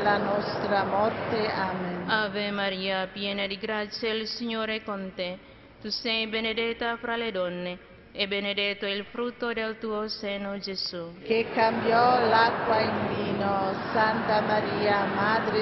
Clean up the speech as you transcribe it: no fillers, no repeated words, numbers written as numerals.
della nostra morte. Amen. Ave Maria, piena di grazia, il Signore è con te. Tu sei benedetta fra le donne, e benedetto il frutto del tuo seno, Gesù. Che cambiò l'acqua in vino, Santa Maria, Madre